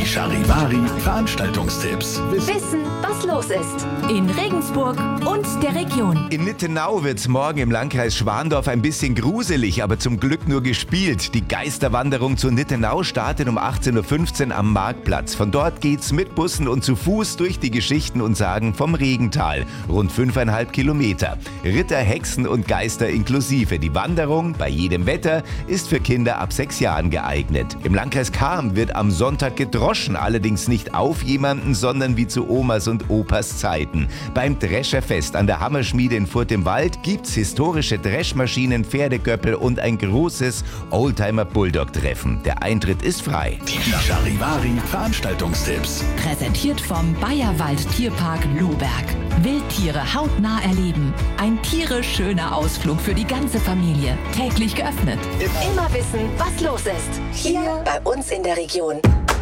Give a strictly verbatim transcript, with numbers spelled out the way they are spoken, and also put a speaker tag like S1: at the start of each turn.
S1: Charivari Veranstaltungstipps.
S2: Wissen, was los ist. In Regensburg und der Region.
S3: In Nittenau wird's morgen im Landkreis Schwandorf ein bisschen gruselig, aber zum Glück nur gespielt. Die Geisterwanderung zu Nittenau startet um achtzehn Uhr fünfzehn am Marktplatz. Von dort geht's mit Bussen und zu Fuß durch die Geschichten und Sagen vom Regental. Rund fünfeinhalb Kilometer. Ritter, Hexen und Geister inklusive. Die Wanderung bei jedem Wetter ist für Kinder ab sechs Jahren geeignet. Im Landkreis Cham wird am Sonntag gedroschen, allerdings nicht auf jemanden, sondern wie zu Omas und Opas Zeiten. Beim Drescherfest an der Hammerschmiede in Furt im Wald gibt's historische Dreschmaschinen, Pferdegöppel und ein großes Oldtimer-Bulldog-Treffen. Der Eintritt ist frei.
S1: Die Charivari Veranstaltungstipps.
S2: Präsentiert vom Bayerwald Tierpark Lohberg. Wildtiere hautnah erleben. Ein tierisch schöner Ausflug für die ganze Familie. Täglich geöffnet. Immer wissen, was los ist. Hier bei uns in der Region.